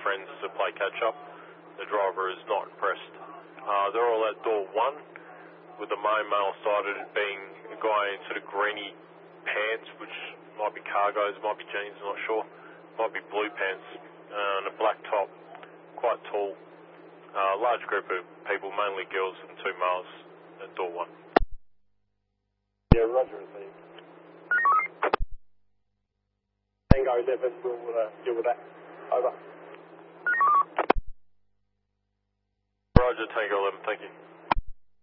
friends to play catch-up. The driver is not impressed. They're all at door 1, with the main male sighted being a guy in sort of greeny pants, which might be cargos, might be jeans, I'm not sure. Might be blue pants, and a black top, quite tall. Large group of people, mainly girls and 2 males at door 1. Yeah, roger, received. Tango 11 will deal with that. Over. Roger, Tango 11, thank you.